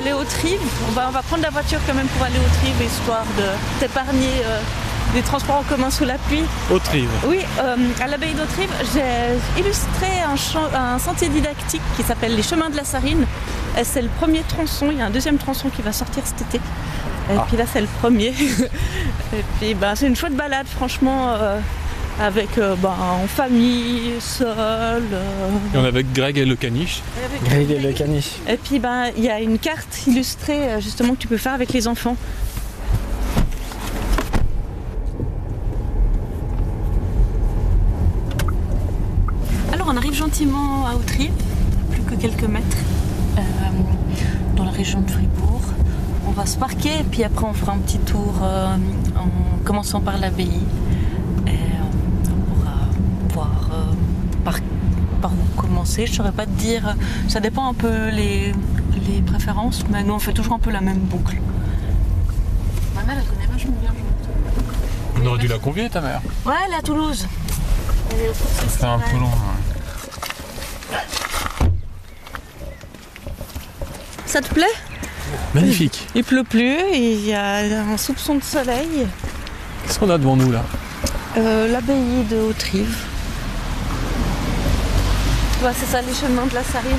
aller au Trives. On va prendre la voiture quand même pour aller au Trives, histoire de t'épargner des transports en commun sous la pluie. Au Trives. Oui, à l'abbaye d'Autrive, j'ai illustré un sentier didactique qui s'appelle les chemins de la Sarine. C'est le premier tronçon, il y a un deuxième tronçon qui va sortir cet été. Et puis là, c'est le premier. Et puis c'est une chouette balade, franchement, avec en famille, seul. Et on est avec Greg et le caniche. Greg et le caniche. Et puis il y a une carte illustrée justement que tu peux faire avec les enfants. Alors on arrive gentiment à Autrive, plus que quelques mètres, dans la région de Fribourg. On va se parquer et puis après on fera un petit tour en commençant par l'abbaye. Et on pourra voir par où commencer. Je ne saurais pas te dire, ça dépend un peu les préférences, mais nous on fait toujours un peu la même boucle. Ma mère elle connaît vachement bien. On aurait dû la convier, ta mère. Ouais, elle est à Toulouse. C'est un peu long. Ça te plaît? Magnifique. Il pleut plus, il y a un soupçon de soleil. Qu'est-ce qu'on a devant nous là? L'abbaye de Autrive. Ouais, c'est ça, les chemins de la Sarine.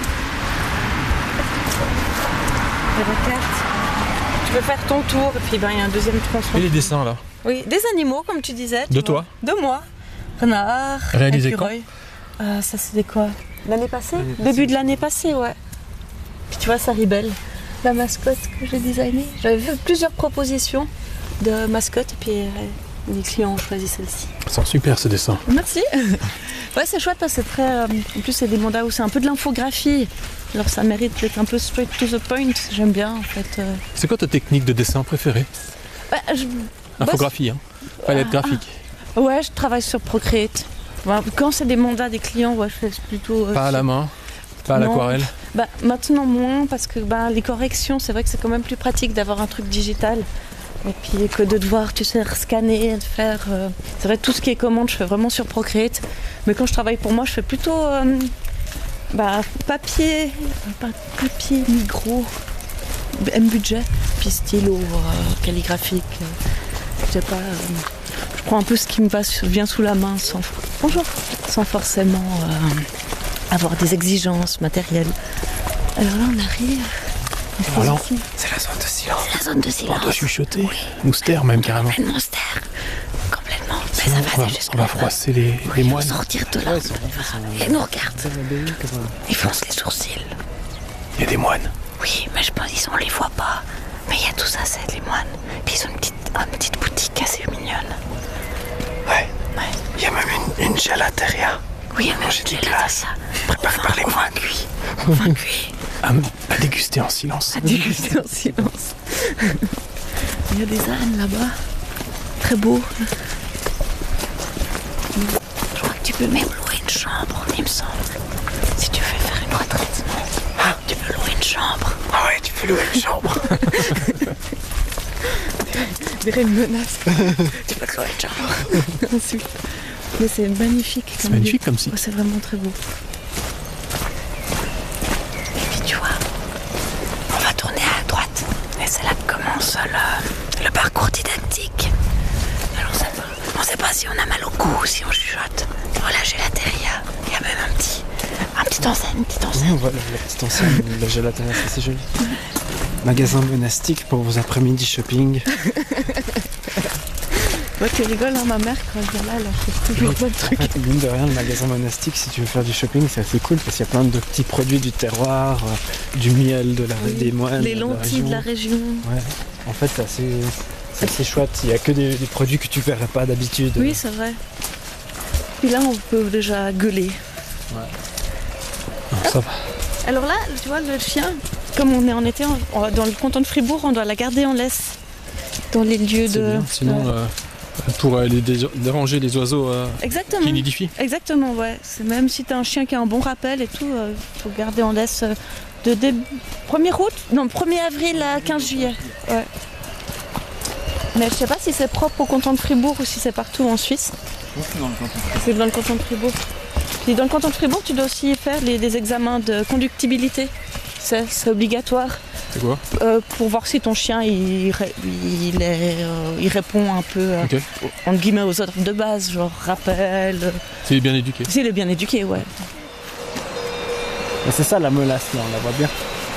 Et la carte. Tu peux faire ton tour et puis il y a un deuxième tronçon. Et les dessins là? Oui, des animaux comme tu disais. De toi? De moi. Renard. Réalisé écureuil. Ça c'était quoi? L'année passée? Début de l'année passée, ouais. Puis tu vois, Saribel, la mascotte que j'ai designée. J'avais fait plusieurs propositions de mascottes et puis les clients ont choisi celle-ci. C'est super ce dessin. Merci. Ouais, c'est chouette parce que c'est très. En plus, c'est des mandats où c'est un peu de l'infographie. Alors ça mérite d'être un peu straight to the point. J'aime bien en fait. C'est quoi ta technique de dessin préférée? Infographie, hein. Palette graphique. Ouais, je travaille sur Procreate. Quand c'est des mandats des clients, ouais, je fais plutôt. Pas à la main, pas à l'aquarelle. Maintenant moins parce que les corrections, c'est vrai que c'est quand même plus pratique d'avoir un truc digital. Et puis que de devoir, scanner, de faire. C'est vrai, tout ce qui est commande, je fais vraiment sur Procreate. Mais quand je travaille pour moi, je fais plutôt papier micro, M-budget, puis stylo calligraphique. Je sais pas. Je prends un peu ce qui me vient sous la main sans forcément avoir des exigences matérielles. Alors là, on arrive. Alors, c'est la zone de silence. C'est la zone de silence. On doit chuchoter. Ou se taire même carrément. Complètement se taire. Complètement. Mais sinon, ça va jusqu'à on va froisser les moines. Ils vont sortir de là. Et nous regardent. Ils froncent les sourcils. Il y a des moines. Oui, mais je pense qu'on les voit pas. Mais il y a tout ça, c'est les moines. Puis ils ont une petite boutique assez mignonne. Ouais. Il y a même une gelateria. Oui, manger des glaces préparées par les moines. Enfin cuit. À déguster en silence. À déguster en silence. Il y a des ânes là-bas. Très beau. Je crois que tu peux même louer une chambre, il me semble. Si tu veux faire une retraite. Tu peux louer une chambre. Ah ouais, tu peux louer une chambre. Dirait une menace. Tu peux louer une chambre. Ensuite. Mais c'est magnifique. C'est magnifique comme si. Ouais, c'est vraiment très beau. Et puis tu vois, on va tourner à droite. Et c'est là que commence le parcours didactique. Alors on ne sait pas si on a mal au cou ou si on chuchote. Voilà, j'ai la terrière. Il y a même un petit enseigne, une petite enseigne. Oui, voilà, la petite enseigne, la gelateria, ça c'est joli. Magasin monastique pour vos après-midi shopping. Ouais, tu rigoles, hein, ma mère, quand je viens là, elle achète toujours plein de trucs. Mine de rien, le magasin monastique, si tu veux faire du shopping, c'est assez cool parce qu'il y a plein de petits produits du terroir, du miel des moines. Les lentilles de la région. Ouais, en fait, c'est assez chouette. Il n'y a que des produits que tu verrais pas d'habitude. Oui, c'est vrai. Puis là, on peut déjà gueuler. Ouais. Ah, ça va. Alors là, tu vois, le chien, comme on est en été, dans le canton de Fribourg, on doit la garder en laisse. Dans les lieux de. Bien. Sinon, pour aller déranger les oiseaux qui nidifient. Exactement, ouais. C'est même si tu as un chien qui a un bon rappel et tout, il faut garder en laisse de 1er avril à 15 juillet. Ouais. Mais je sais pas si c'est propre au canton de Fribourg ou si c'est partout en Suisse. C'est dans le canton de Fribourg. Puis dans le canton de Fribourg, tu dois aussi faire des examens de conductibilité. c'est obligatoire. C'est quoi? Pour voir si ton chien il répond un peu entre guillemets aux ordres de base, genre rappel. S'il est bien éduqué. S'il est bien éduqué, ouais. Et c'est ça la molasse là, on la voit bien.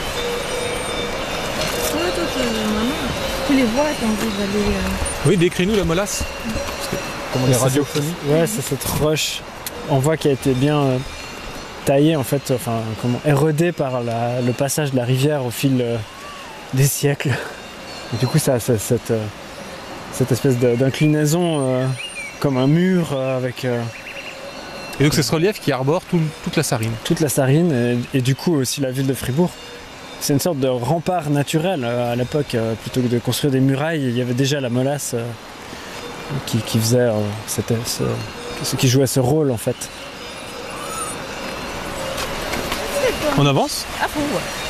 Ouais, toi, tu les vois, t'as envie d'aller. Oui, décris-nous la molasse. Comment les radiophonies. Ouais, c'est cette roche. On voit qu'elle a été bien taillée en fait, enfin érodée par le passage de la rivière au fil des siècles. Et du coup, ça a cette espèce d'inclinaison comme un mur avec. Et donc c'est ce relief qui arbore toute la Sarine. Toute la Sarine et du coup aussi la ville de Fribourg. C'est une sorte de rempart naturel. À l'époque, plutôt que de construire des murailles, il y avait déjà la molasse qui faisait qui jouait ce rôle en fait. On avance? Ah bon, ouais.